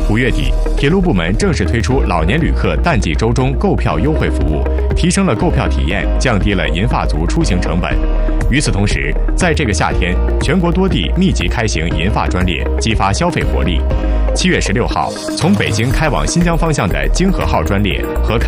5月底，铁路部门正式推出老年旅客淡季周中购票优惠服务，提升了购票体验，降低了银发族出行成本。与此同时，在这个夏天，全国多地密集开行银发专列，激发消费活力。7月16号，从北京开往新疆方向的京河号专列和